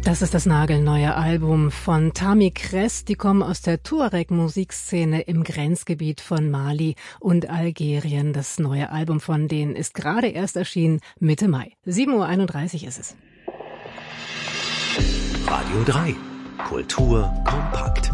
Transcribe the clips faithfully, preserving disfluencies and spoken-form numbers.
Das ist das nagelneue Album von Tami Kress. Die kommen aus der Tuareg-Musikszene im Grenzgebiet von Mali und Algerien. Das neue Album von denen ist gerade erst erschienen, Mitte Mai. sieben Uhr einunddreißig ist es. Radio drei. Kultur kompakt.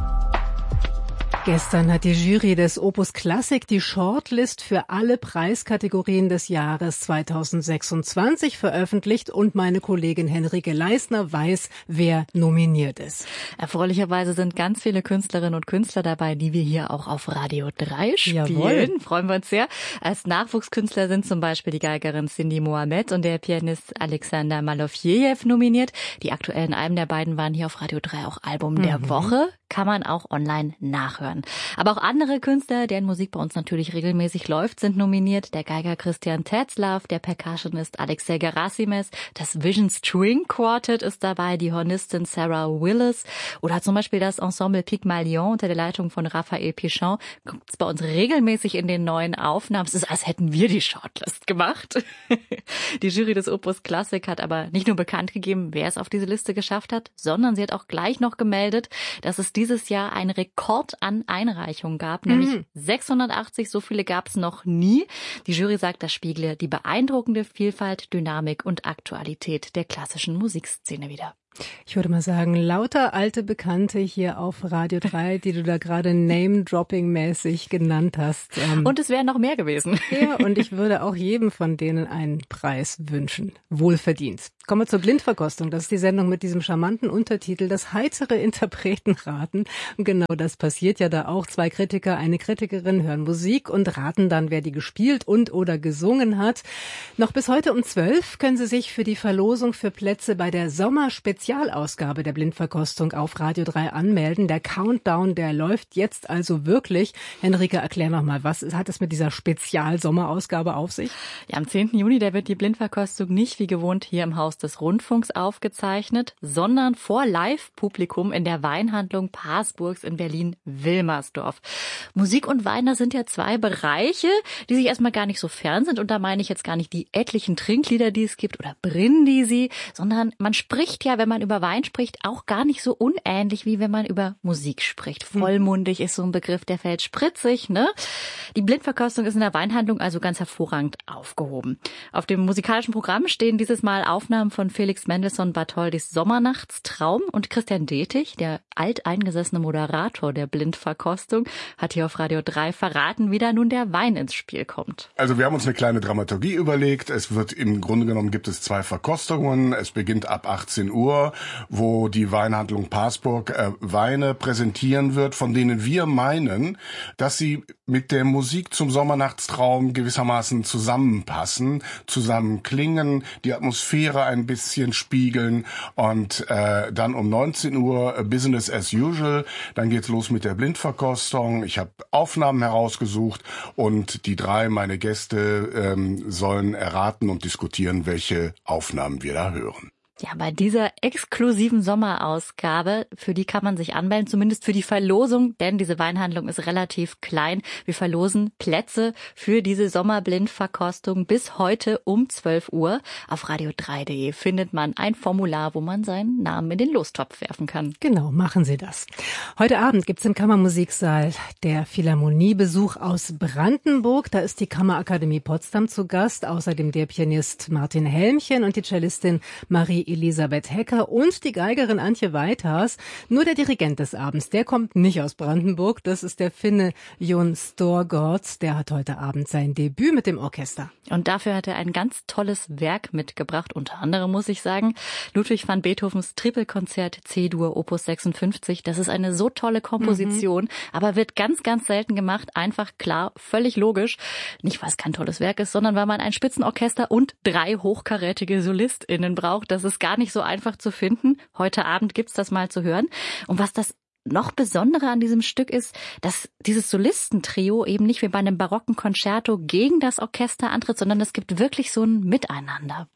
Gestern hat die Jury des Opus Classic die Shortlist für alle Preiskategorien des Jahres zweitausendsechsundzwanzig veröffentlicht und meine Kollegin Henrike Leisner weiß, wer nominiert ist. Erfreulicherweise sind ganz viele Künstlerinnen und Künstler dabei, die wir hier auch auf Radio drei spielen. Jawohl. Freuen wir uns sehr. Als Nachwuchskünstler sind zum Beispiel die Geigerin Cindy Mohamed und der Pianist Alexander Malofiejew nominiert. Die aktuellen Alben der beiden waren hier auf Radio drei auch Album mhm. der Woche. Kann man auch online nachhören. Aber auch andere Künstler, deren Musik bei uns natürlich regelmäßig läuft, sind nominiert. Der Geiger Christian Tetzlaff, der Percussionist Alexei Gerasimes, das Vision String Quartet ist dabei, die Hornistin Sarah Willis oder zum Beispiel das Ensemble Pygmalion unter der Leitung von Raphael Pichon. Kommt es bei uns regelmäßig in den neuen Aufnahmen. Es ist, als hätten wir die Shortlist gemacht. Die Jury des Opus Classic hat aber nicht nur bekannt gegeben, wer es auf diese Liste geschafft hat, sondern sie hat auch gleich noch gemeldet, dass es dieses Jahr einen Rekord an Einreichungen gab, nämlich mhm. sechshundertachtzig, so viele gab es noch nie. Die Jury sagt, das spiegle die beeindruckende Vielfalt, Dynamik und Aktualität der klassischen Musikszene wider. Ich würde mal sagen, lauter alte Bekannte hier auf Radio drei, die du da gerade Name-Dropping-mäßig genannt hast. Ähm und es wären noch mehr gewesen. Ja, und ich würde auch jedem von denen einen Preis wünschen. Wohlverdient. Kommen wir zur Blindverkostung. Das ist die Sendung mit diesem charmanten Untertitel, das heitere Interpretenraten. Und genau das passiert ja da auch. Zwei Kritiker, eine Kritikerin hören Musik und raten dann, wer die gespielt und oder gesungen hat. Noch bis heute um zwölf können Sie sich für die Verlosung für Plätze bei der Sommerspezialausgabe der Blindverkostung auf Radio drei anmelden. Der Countdown, der läuft jetzt also wirklich. Henrike, erklär nochmal, was hat es mit dieser Spezial-Sommerausgabe auf sich? Ja, am zehnten Juni, da wird die Blindverkostung nicht wie gewohnt hier im Haus des Rundfunks aufgezeichnet, sondern vor Live-Publikum in der Weinhandlung Parsburgs in Berlin-Wilmersdorf. Musik und Wein, das sind ja zwei Bereiche, die sich erstmal gar nicht so fern sind. Und da meine ich jetzt gar nicht die etlichen Trinklieder, die es gibt oder Brindisi, sondern man spricht ja, wenn man über Wein spricht, auch gar nicht so unähnlich, wie wenn man über Musik spricht. Vollmundig ist so ein Begriff, der fällt spritzig, ne? Die Blindverkostung ist in der Weinhandlung also ganz hervorragend aufgehoben. Auf dem musikalischen Programm stehen dieses Mal Aufnahmen von Felix Mendelssohn Bartholdys Sommernachtstraum und Christian Detig, der alteingesessene Moderator der Blindverkostung, hat hier auf Radio drei verraten, wie da nun der Wein ins Spiel kommt. Also wir haben uns eine kleine Dramaturgie überlegt. Es wird im Grunde genommen gibt es zwei Verkostungen. Es beginnt ab achtzehn Uhr, wo die Weinhandlung Parsburg äh, Weine präsentieren wird, von denen wir meinen, dass sie mit der Musik zum Sommernachtstraum gewissermaßen zusammenpassen, zusammen klingen, die Atmosphäre ein bisschen spiegeln und äh, dann um neunzehn Uhr Business as usual. Dann geht's los mit der Blindverkostung. Ich habe Aufnahmen herausgesucht und die drei, meine Gäste, ähm, sollen erraten und diskutieren, welche Aufnahmen wir da hören. Ja, bei dieser exklusiven Sommerausgabe, für die kann man sich anmelden, zumindest für die Verlosung, denn diese Weinhandlung ist relativ klein. Wir verlosen Plätze für diese Sommerblindverkostung bis heute um zwölf Uhr. Auf radio drei punkt de findet man ein Formular, wo man seinen Namen in den Lostopf werfen kann. Genau, machen Sie das. Heute Abend gibt's im Kammermusiksaal der Philharmoniebesuch aus Brandenburg. Da ist die Kammerakademie Potsdam zu Gast, außerdem der Pianist Martin Helmchen und die Cellistin Marie Elisabeth Hecker und die Geigerin Antje Weithas. Nur der Dirigent des Abends, der kommt nicht aus Brandenburg. Das ist der Finne Jon Storgård. Der hat heute Abend sein Debüt mit dem Orchester. Und dafür hat er ein ganz tolles Werk mitgebracht. Unter anderem muss ich sagen, Ludwig van Beethovens Tripelkonzert C-Dur Opus sechsundfünfzig. Das ist eine so tolle Komposition, mhm. aber wird ganz, ganz selten gemacht. Einfach klar, völlig logisch. Nicht, weil es kein tolles Werk ist, sondern weil man ein Spitzenorchester und drei hochkarätige SolistInnen braucht. Das ist gar nicht so einfach zu finden. Heute Abend gibt's das mal zu hören. Und was das noch besonderer an diesem Stück ist, dass dieses Solistentrio eben nicht wie bei einem barocken Concerto gegen das Orchester antritt, sondern es gibt wirklich so ein Miteinander.